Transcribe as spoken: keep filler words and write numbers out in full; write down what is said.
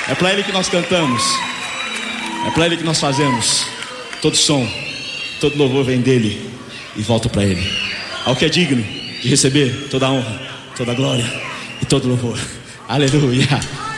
É para Ele que nós cantamos. É para Ele que nós fazemos. Todo som, todo louvor vem dEle e volta para Ele. Ao que é digno de receber toda a honra, toda a glória e todo louvor. Aleluia.